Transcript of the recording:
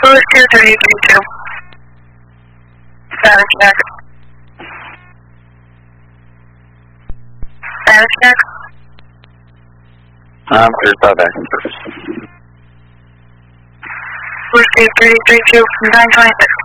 Louis 232. Status check. Status check. Cleared by vacuum service. Louis 232, 926.